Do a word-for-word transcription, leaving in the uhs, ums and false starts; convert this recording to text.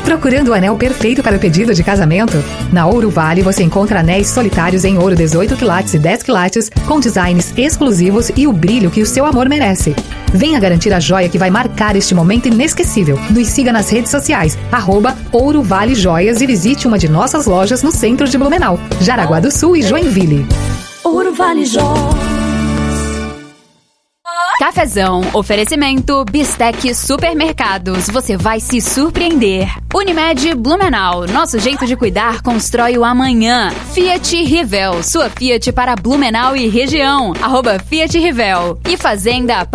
Procurando o anel perfeito para o pedido de casamento? Na Ouro Vale você encontra anéis solitários em ouro dezoito quilates e dez quilates, com designs exclusivos e o brilho que o seu amor merece. Venha garantir a joia que vai marcar este momento inesquecível. Nos siga nas redes sociais, arroba Ouro Vale Joias, e visite uma de nossas lojas no centro de Blumenau, Jaraguá do Sul e Joinville. Ouro Vale Joias. Cafezão, oferecimento Bistec Supermercados, você vai se surpreender. Unimed Blumenau, nosso jeito de cuidar constrói o amanhã. Fiat Rivel, sua Fiat para Blumenau e região, arroba Fiat Rivel. E Fazenda